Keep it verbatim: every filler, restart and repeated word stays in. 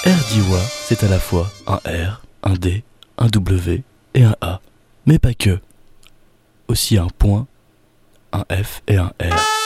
Erdiwa, c'est à la fois un R, un D, un W et un A. Mais pas que. Aussi un point, un F et un R.